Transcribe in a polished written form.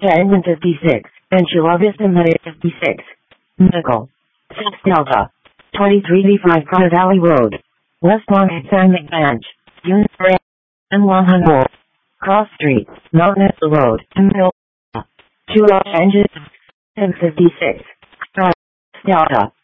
Engine 56, Chula Vista Media 56, Nickel, 6 Delta, 23D5 Carter Valley Road, West Long Bench, Unit and 100, Cross Street, Mountain Road, Mill, Chula Engine 56, Delta.